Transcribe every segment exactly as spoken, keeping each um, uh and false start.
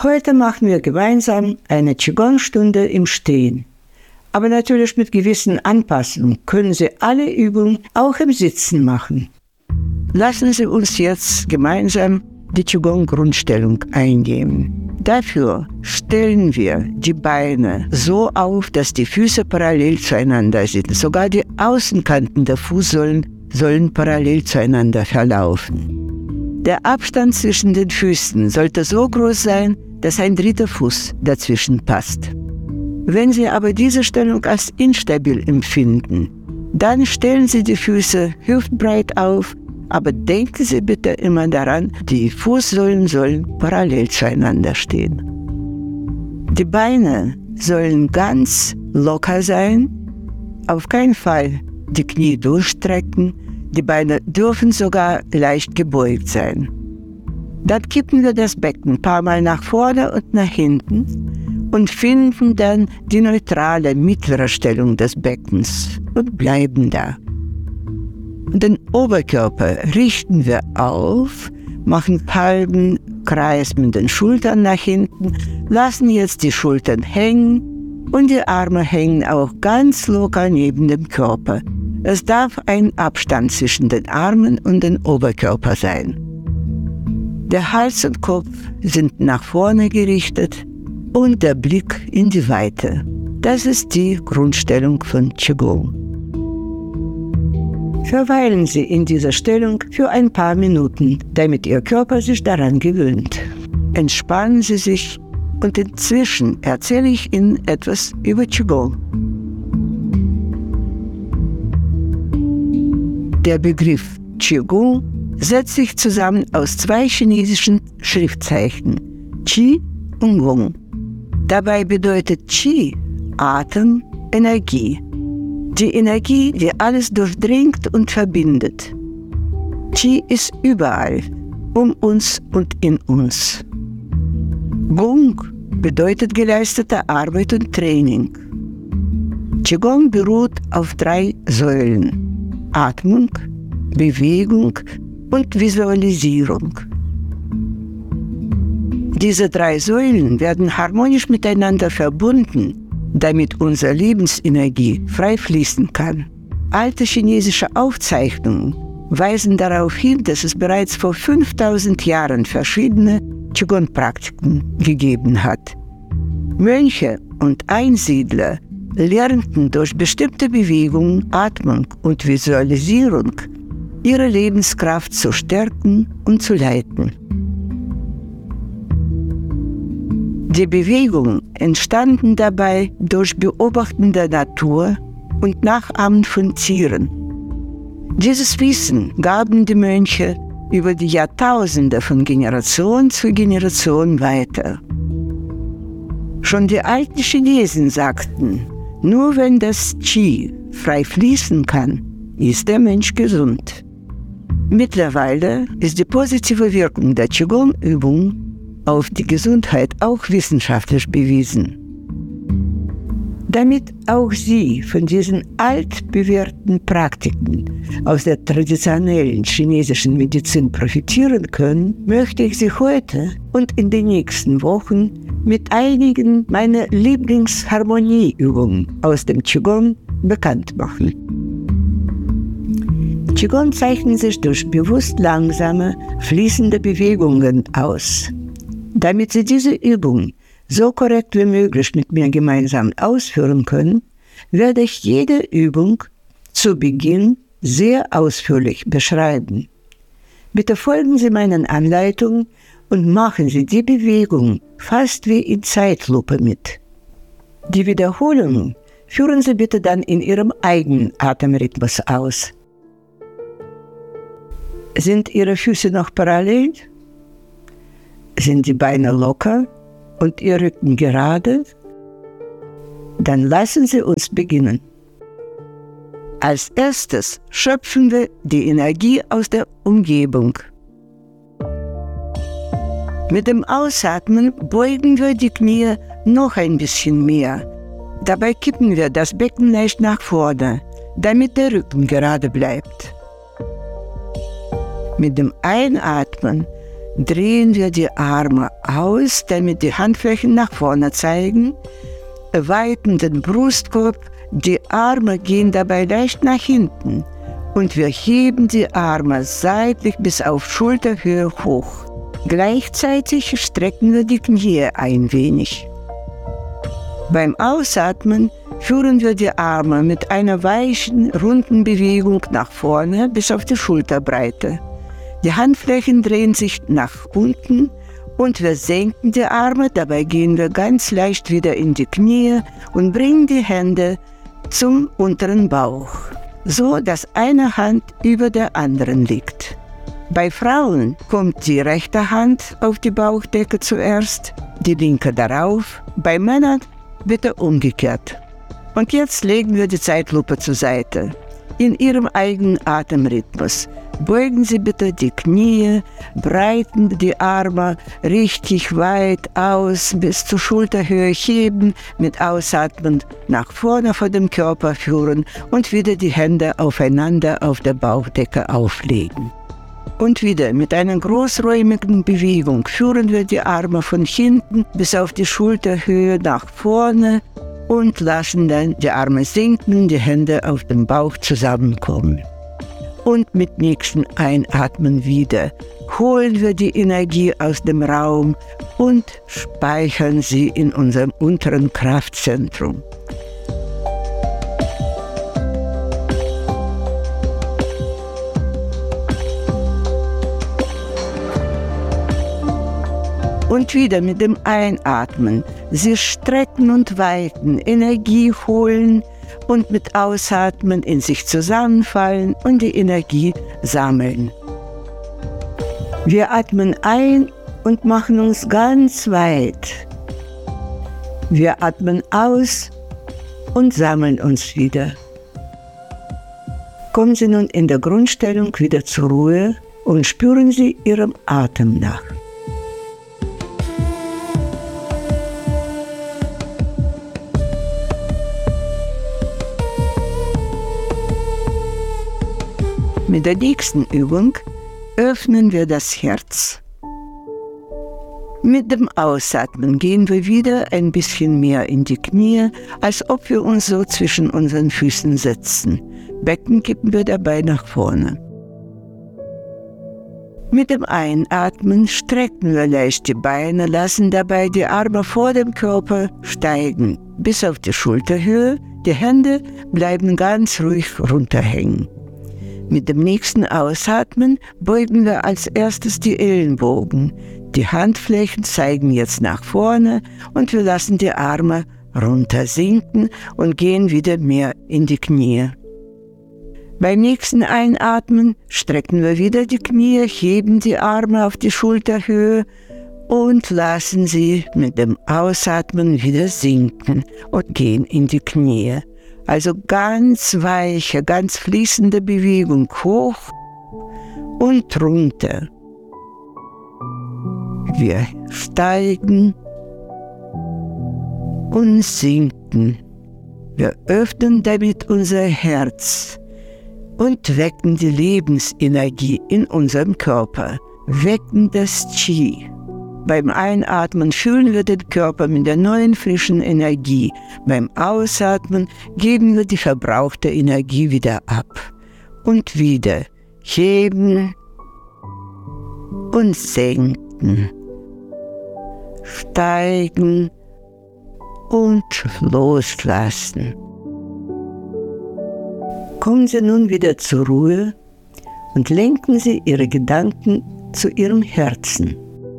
Heute machen wir gemeinsam eine Qigong-Stunde im Stehen. Aber natürlich mit gewissen Anpassungen können Sie alle Übungen auch im Sitzen machen. Lassen Sie uns jetzt gemeinsam die Qigong-Grundstellung einnehmen. Dafür stellen wir die Beine so auf, dass die Füße parallel zueinander sind. Sogar die Außenkanten der Fußsohlen sollen parallel zueinander verlaufen. Der Abstand zwischen den Füßen sollte so groß sein, dass ein dritter Fuß dazwischen passt. Wenn Sie aber diese Stellung als instabil empfinden, dann stellen Sie die Füße hüftbreit auf, aber denken Sie bitte immer daran, die Fußsohlen sollen parallel zueinander stehen. Die Beine sollen ganz locker sein, auf keinen Fall die Knie durchstrecken, die Beine dürfen sogar leicht gebeugt sein. Dann kippen wir das Becken ein paar Mal nach vorne und nach hinten und finden dann die neutrale mittlere Stellung des Beckens und bleiben da. Den Oberkörper richten wir auf, machen einen halben Kreis mit den Schultern nach hinten, lassen jetzt die Schultern hängen und die Arme hängen auch ganz locker neben dem Körper. Es darf ein Abstand zwischen den Armen und dem Oberkörper sein. Der Hals und Kopf sind nach vorne gerichtet und der Blick in die Weite. Das ist die Grundstellung von Qigong. Verweilen Sie in dieser Stellung für ein paar Minuten, damit Ihr Körper sich daran gewöhnt. Entspannen Sie sich und inzwischen erzähle ich Ihnen etwas über Qigong. Der Begriff Qigong setzt sich zusammen aus zwei chinesischen Schriftzeichen, Qi und Gong. Dabei bedeutet Qi Atem, Energie. Die Energie, die alles durchdringt und verbindet. Qi ist überall, um uns und in uns. Gong bedeutet geleistete Arbeit und Training. Qigong beruht auf drei Säulen: Atmung, Bewegung und Visualisierung. Diese drei Säulen werden harmonisch miteinander verbunden, damit unsere Lebensenergie frei fließen kann. Alte chinesische Aufzeichnungen weisen darauf hin, dass es bereits vor fünftausend Jahren verschiedene Qigong-Praktiken gegeben hat. Mönche und Einsiedler lernten durch bestimmte Bewegungen, Atmung und Visualisierung ihre Lebenskraft zu stärken und zu leiten. Die Bewegungen entstanden dabei durch Beobachten der Natur und Nachahmen von Tieren. Dieses Wissen gaben die Mönche über die Jahrtausende von Generation zu Generation weiter. Schon die alten Chinesen sagten, nur wenn das Qi frei fließen kann, ist der Mensch gesund. Mittlerweile ist die positive Wirkung der Qigong-Übung auf die Gesundheit auch wissenschaftlich bewiesen. Damit auch Sie von diesen altbewährten Praktiken aus der traditionellen chinesischen Medizin profitieren können, möchte ich Sie heute und in den nächsten Wochen mit einigen meiner Lieblingsharmonieübungen aus dem Qigong bekannt machen. Qigong zeichnet sich durch bewusst langsame, fließende Bewegungen aus. Damit Sie diese Übung so korrekt wie möglich mit mir gemeinsam ausführen können, werde ich jede Übung zu Beginn sehr ausführlich beschreiben. Bitte folgen Sie meinen Anleitungen und machen Sie die Bewegung fast wie in Zeitlupe mit. Die Wiederholungen führen Sie bitte dann in Ihrem eigenen Atemrhythmus aus. Sind Ihre Füße noch parallel? Sind die Beine locker und Ihr Rücken gerade? Dann lassen Sie uns beginnen. Als erstes schöpfen wir die Energie aus der Umgebung. Mit dem Ausatmen beugen wir die Knie noch ein bisschen mehr. Dabei kippen wir das Becken leicht nach vorne, damit der Rücken gerade bleibt. Mit dem Einatmen drehen wir die Arme aus, damit die Handflächen nach vorne zeigen, weiten den Brustkorb, die Arme gehen dabei leicht nach hinten und wir heben die Arme seitlich bis auf Schulterhöhe hoch. Gleichzeitig strecken wir die Knie ein wenig. Beim Ausatmen führen wir die Arme mit einer weichen, runden Bewegung nach vorne bis auf die Schulterbreite. Die Handflächen drehen sich nach unten und wir senken die Arme, dabei gehen wir ganz leicht wieder in die Knie und bringen die Hände zum unteren Bauch, so dass eine Hand über der anderen liegt. Bei Frauen kommt die rechte Hand auf die Bauchdecke zuerst, die linke darauf, bei Männern bitte umgekehrt. Und jetzt legen wir die Zeitlupe zur Seite. In Ihrem eigenen Atemrhythmus beugen Sie bitte die Knie, breiten die Arme richtig weit aus, bis zur Schulterhöhe heben, mit Ausatmen nach vorne vor dem Körper führen und wieder die Hände aufeinander auf der Bauchdecke auflegen. Und wieder mit einer großräumigen Bewegung führen wir die Arme von hinten bis auf die Schulterhöhe nach vorne und lassen dann die Arme sinken, die Hände auf dem Bauch zusammenkommen. Und mit nächsten Einatmen wieder holen wir die Energie aus dem Raum und speichern sie in unserem unteren Kraftzentrum. Und wieder mit dem Einatmen, Sie strecken und weiten, Energie holen und mit Ausatmen in sich zusammenfallen und die Energie sammeln. Wir atmen ein und machen uns ganz weit. Wir atmen aus und sammeln uns wieder. Kommen Sie nun in der Grundstellung wieder zur Ruhe und spüren Sie Ihrem Atem nach. Mit der nächsten Übung öffnen wir das Herz. Mit dem Ausatmen gehen wir wieder ein bisschen mehr in die Knie, als ob wir uns so zwischen unseren Füßen setzen. Becken kippen wir dabei nach vorne. Mit dem Einatmen strecken wir leicht die Beine, lassen dabei die Arme vor dem Körper steigen, bis auf die Schulterhöhe. Die Hände bleiben ganz ruhig runterhängen. Mit dem nächsten Ausatmen beugen wir als erstes die Ellenbogen. Die Handflächen zeigen jetzt nach vorne und wir lassen die Arme runter sinken und gehen wieder mehr in die Knie. Beim nächsten Einatmen strecken wir wieder die Knie, heben die Arme auf die Schulterhöhe und lassen sie mit dem Ausatmen wieder sinken und gehen in die Knie. Also ganz weiche, ganz fließende Bewegung hoch und runter. Wir steigen und sinken. Wir öffnen damit unser Herz und wecken die Lebensenergie in unserem Körper, wecken das Qi. Beim Einatmen füllen wir den Körper mit der neuen frischen Energie. Beim Ausatmen geben wir die verbrauchte Energie wieder ab. Und wieder heben und senken, steigen und loslassen. Kommen Sie nun wieder zur Ruhe und lenken Sie Ihre Gedanken zu Ihrem Herzen.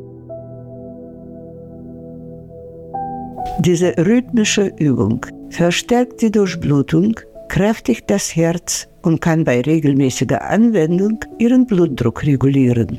Diese rhythmische Übung verstärkt die Durchblutung, kräftigt das Herz und kann bei regelmäßiger Anwendung Ihren Blutdruck regulieren.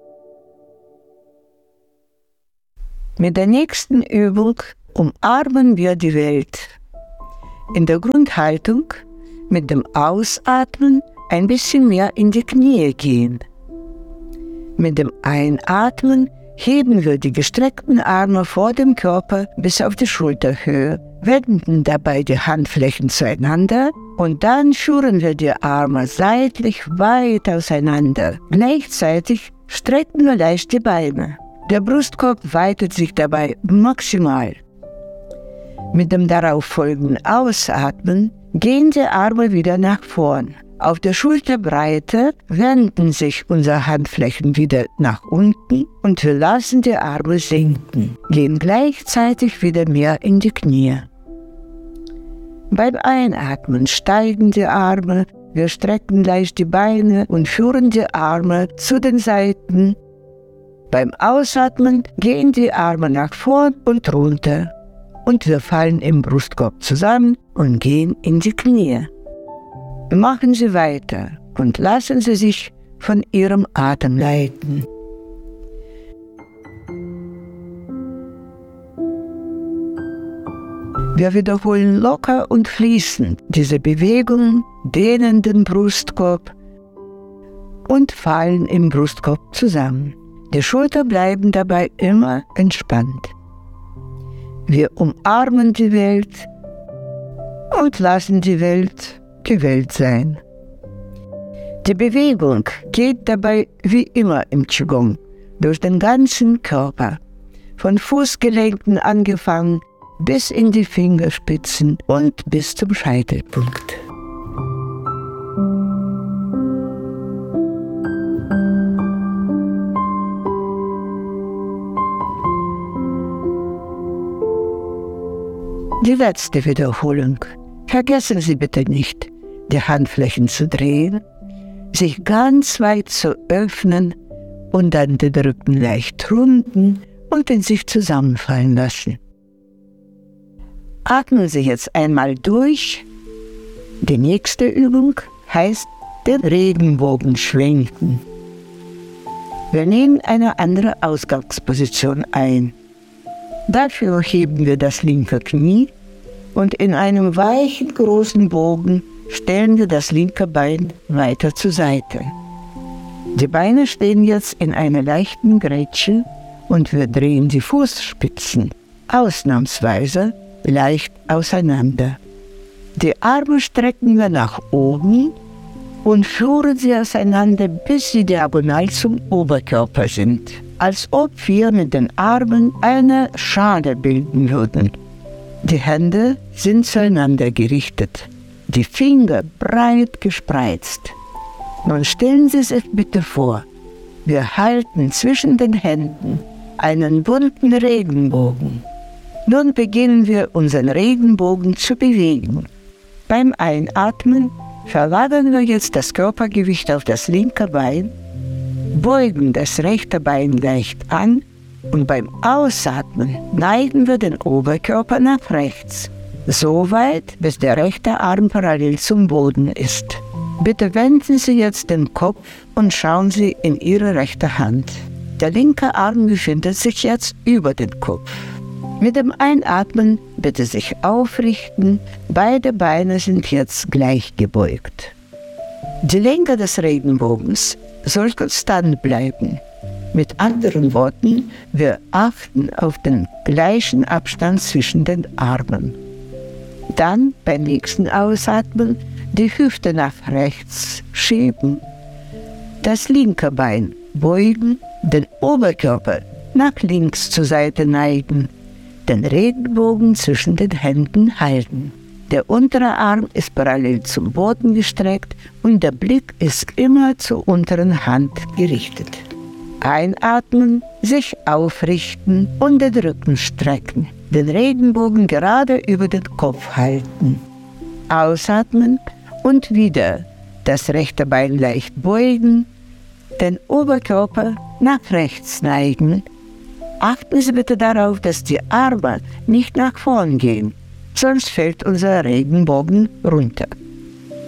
Mit der nächsten Übung umarmen wir die Welt. In der Grundhaltung mit dem Ausatmen ein bisschen mehr in die Knie gehen. Mit dem Einatmen heben wir die gestreckten Arme vor dem Körper bis auf die Schulterhöhe, wenden dabei die Handflächen zueinander und dann führen wir die Arme seitlich weit auseinander. Gleichzeitig strecken wir leicht die Beine. Der Brustkorb weitet sich dabei maximal. Mit dem darauffolgenden Ausatmen gehen die Arme wieder nach vorn. Auf der Schulterbreite wenden sich unsere Handflächen wieder nach unten und wir lassen die Arme sinken, gehen gleichzeitig wieder mehr in die Knie. Beim Einatmen steigen die Arme, wir strecken leicht die Beine und führen die Arme zu den Seiten. Beim Ausatmen gehen die Arme nach vorn und runter und wir fallen im Brustkorb zusammen und gehen in die Knie. Machen Sie weiter und lassen Sie sich von Ihrem Atem leiten. Wir wiederholen locker und fließend diese Bewegung, dehnen den Brustkorb und fallen im Brustkorb zusammen. Die Schultern bleiben dabei immer entspannt. Wir umarmen die Welt und lassen die Welt die Welt sein. Die Bewegung geht dabei wie immer im Qigong durch den ganzen Körper, von Fußgelenken angefangen bis in die Fingerspitzen und bis zum Scheitelpunkt. Die letzte Wiederholung. Vergessen Sie bitte nicht, die Handflächen zu drehen, sich ganz weit zu öffnen und dann den Rücken leicht runden und in sich zusammenfallen lassen. Atmen Sie jetzt einmal durch. Die nächste Übung heißt den Regenbogen schwenken. Wir nehmen eine andere Ausgangsposition ein. Dafür heben wir das linke Knie und in einem weichen, großen Bogen stellen wir das linke Bein weiter zur Seite. Die Beine stehen jetzt in einer leichten Grätsche und wir drehen die Fußspitzen ausnahmsweise leicht auseinander. Die Arme strecken wir nach oben und führen sie auseinander, bis sie diagonal zum Oberkörper sind, als ob wir mit den Armen eine Schale bilden würden. Die Hände sind zueinander gerichtet, die Finger breit gespreizt. Nun stellen Sie sich bitte vor, wir halten zwischen den Händen einen bunten Regenbogen. Nun beginnen wir unseren Regenbogen zu bewegen. Beim Einatmen verlagern wir jetzt das Körpergewicht auf das linke Bein, beugen das rechte Bein leicht an und beim Ausatmen neigen wir den Oberkörper nach rechts, so weit, bis der rechte Arm parallel zum Boden ist. Bitte wenden Sie jetzt den Kopf und schauen Sie in Ihre rechte Hand. Der linke Arm befindet sich jetzt über den Kopf. Mit dem Einatmen bitte sich aufrichten, beide Beine sind jetzt gleich gebeugt. Die Länge des Regenbogens soll konstant bleiben. Mit anderen Worten, wir achten auf den gleichen Abstand zwischen den Armen. Dann beim nächsten Ausatmen die Hüfte nach rechts schieben, das linke Bein beugen, den Oberkörper nach links zur Seite neigen, den Regenbogen zwischen den Händen halten. Der untere Arm ist parallel zum Boden gestreckt und der Blick ist immer zur unteren Hand gerichtet. Einatmen, sich aufrichten und den Rücken strecken. Den Regenbogen gerade über den Kopf halten. Ausatmen und wieder das rechte Bein leicht beugen, den Oberkörper nach rechts neigen. Achten Sie bitte darauf, dass die Arme nicht nach vorn gehen, sonst fällt unser Regenbogen runter.